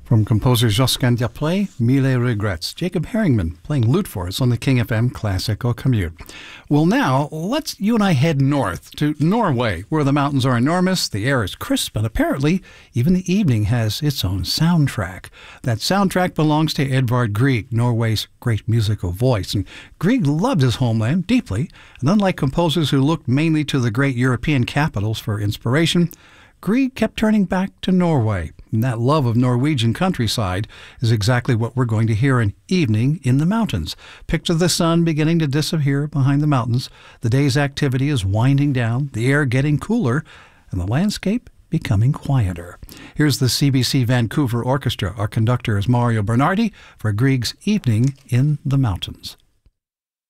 From composer Josquin Diaplé, Mille Regrets. Jacob Herringman playing lute for us on the King FM Classical Commute. Well, now, let's you and I head north to Norway, where the mountains are enormous, the air is crisp, and apparently even the evening has its own soundtrack. That soundtrack belongs to Edvard Grieg, Norway's great musical voice. And Grieg loved his homeland deeply, and unlike composers who looked mainly to the great European capitals for inspiration, Grieg kept turning back to Norway. And that love of Norwegian countryside is exactly what we're going to hear in Evening in the Mountains. Picture the sun beginning to disappear behind the mountains. The day's activity is winding down, the air getting cooler, and the landscape becoming quieter. Here's the CBC Vancouver Orchestra. Our conductor is Mario Bernardi for Grieg's Evening in the Mountains.